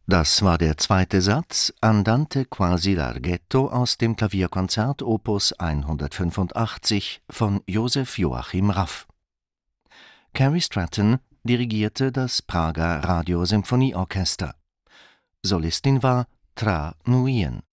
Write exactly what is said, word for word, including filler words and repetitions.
Das war der zweite Satz Andante quasi larghetto aus dem Klavierkonzert Opus hundertfünfundachtzig von Joseph Joachim Raff. Cary Stratton dirigierte das Prager Radiosymphonieorchester. Solistin war Tra Nguyen.